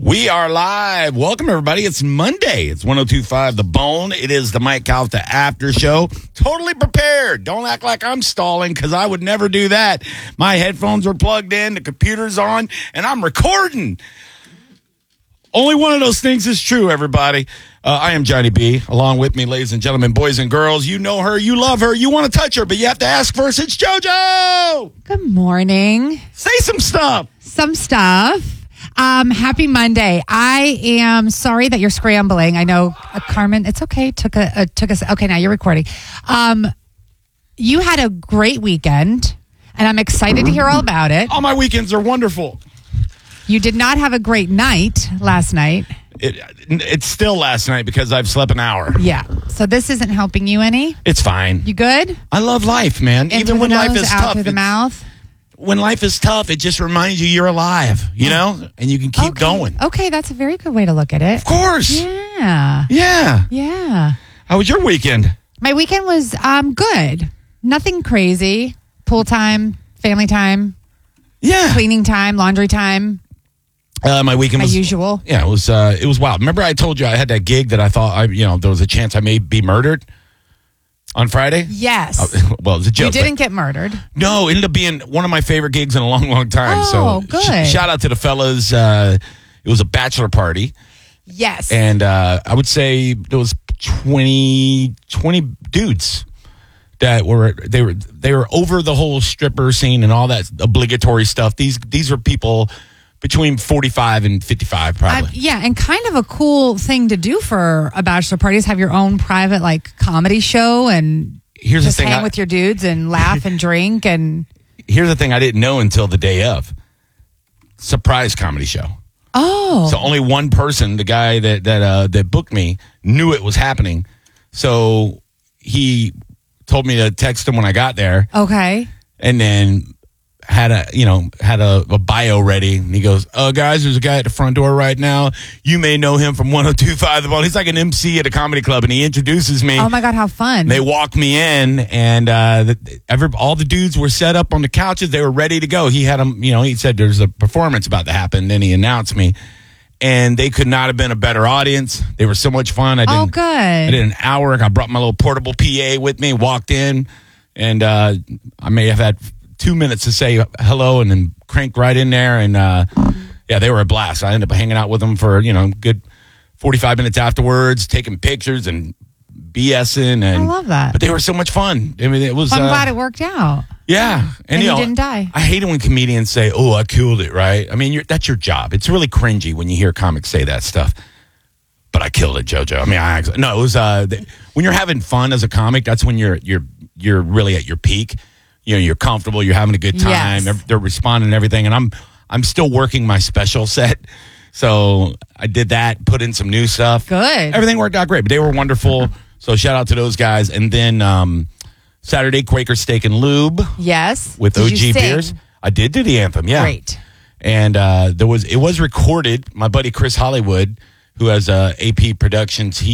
We are live. Welcome, everybody. It's Monday. It's 102.5 The Bone. It is the Mike Calta After Show. Totally prepared. Don't act like I'm stalling, because I would never do that. My headphones are plugged in, the computer's on, and I'm recording. Only one of those things is true, everybody. I am Johnny B. Along with me, ladies and gentlemen, boys and girls. You know her, you love her, you want to touch her, but you have to ask first. It's JoJo! Good morning. Say some stuff. Happy Monday. I am sorry that you're scrambling. I know, Carmen, it's okay. Took us. Okay, now you're recording. You had a great weekend, and I'm excited to hear all about it. All my weekends are wonderful. You did not have a great night last night. It's still last night because I've slept an hour. Yeah. So this isn't helping you any? It's fine. You good? I love life, man. In Even when life is out tough. through the mouth? When life is tough, it just reminds you you're alive, you know? And you can keep going. Okay, that's a very good way to look at it. Of course. Yeah. Yeah. How was your weekend? My weekend was good. Nothing crazy. Pool time, family time, Yeah. cleaning time, laundry time. My weekend was usual. Yeah, it was wild. Remember I told you I had that gig that I thought there was a chance I may be murdered on Friday? Yes. Well, it was a joke. You didn't get murdered. No, it ended up being one of my favorite gigs in a long, long time. Oh, good. Shout out to the fellas. It was a bachelor party. Yes. And I would say there was 20 dudes that they were over the whole stripper scene and all that obligatory stuff. These were people between 45 and 55, probably. Yeah, and kind of a cool thing to do for a bachelor party is have your own private comedy show and Here's just the thing, hang with your dudes and laugh and drink. And here's the thing I didn't know until the day of. Surprise comedy show. Oh. So only one person, the guy that booked me, knew it was happening. So he told me to text him when I got there. Okay. And then had a bio ready, and he goes, guys, there's a guy at the front door right now. You may know him from 102.5 The Bone. He's like an MC at a comedy club, and he introduces me. Oh my God, how fun. They walked me in, and all the dudes were set up on the couches. They were ready to go. He had them, he said there's a performance about to happen. Then he announced me, and they could not have been a better audience. They were so much fun. Oh, good. I did an hour. I brought my little portable PA with me, walked in, and I may have had 2 minutes to say hello and then cranked right in there. And they were a blast. I ended up hanging out with them for, good 45 minutes afterwards, taking pictures and BSing. And I love that. But they were so much fun. I mean, it was. I'm glad it worked out. Yeah. And you didn't die. I hate it when comedians say, oh, I killed it, right? I mean, that's your job. It's really cringy when you hear comics say that stuff. But I killed it, JoJo. I mean, it was when you're having fun as a comic, that's when you're really at your peak. You're comfortable. You're having a good time. Yes. They're responding and everything. And I'm still working my special set. So I did that, put in some new stuff. Good. Everything worked out great. But they were wonderful. So shout out to those guys. And then Saturday, Quaker Steak and Lube. Yes. With Did OG you sing? Beers. I did do the anthem, yeah. Great. And it was recorded. My buddy Chris Hollywood, who has AP Productions,